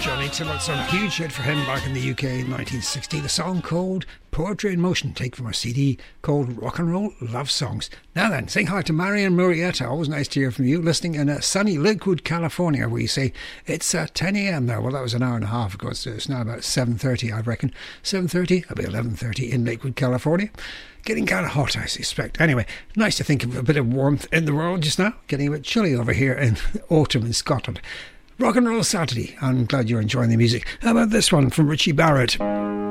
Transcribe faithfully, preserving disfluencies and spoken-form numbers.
Johnny Tillotson, a huge hit for him back in the U K in nineteen sixty. The song called Poetry in Motion, taken from a C D called Rock and Roll Love Songs. Now then, saying hi to Marian Murrieta. Always nice to hear from you, listening in uh, sunny Lakewood, California, where you say it's uh, ten a.m. there. Well, that was an hour and a half ago. So it's now about seven thirty, I reckon. seven thirty, it'll be eleven thirty in Lakewood, California. Getting kind of hot, I suspect. Anyway, nice to think of a bit of warmth in the world just now. Getting a bit chilly over here in autumn in Scotland. Rock and Roll Saturday. I'm glad you're enjoying the music. How about this one from Richie Barrett?